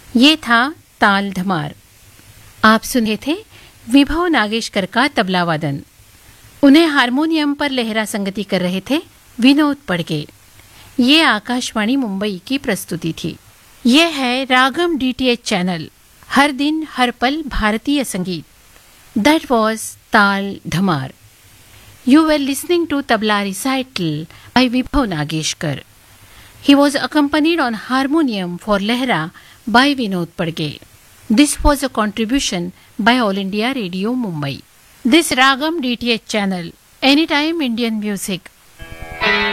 ये था ताल धमार। आप सुने थे विभव नागेशकर का तबला वादन। उन्हें हारमोनियम पर लहरा संगति कर रहे थे विनोद पड़गे। ये आकाशवाणी मुंबई की प्रस्तुति थी। ये है रागम डीटीएच चैनल, हर दिन हर पल भारतीय संगीत। दैट वॉज ताल dhamar. You were listening to Tabla Recital by Vibhav Nageshkar. He was accompanied on harmonium for Lehra by Vinod Padge. This was a contribution by All India Radio Mumbai. This Ragam DTH channel, Anytime Indian Music,